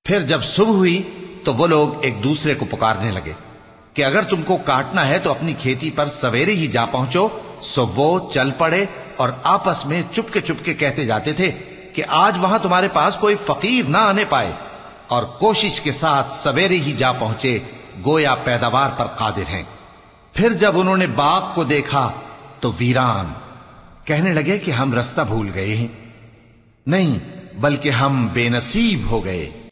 फिर जब सुबह हुई तो वो लोग एक दूसरे को पुकारने लगे कि अगर तुमको काटना है तो अपनी खेती पर सवेरे ही जा पहुंचो। सो वो चल पड़े और आपस में चुपके चुपके कहते जाते थे कि आज वहां तुम्हारे पास कोई फकीर ना आने पाए, और कोशिश के साथ सवेरे ही जा पहुंचे, गोया पैदावार पर कादिर हैं। फिर जब उन्होंने बाग को देखा तो वीरान, कहने लगे कि हम रास्ता भूल गए हैं। नहीं, बल्कि हम बेनसीब हो गए।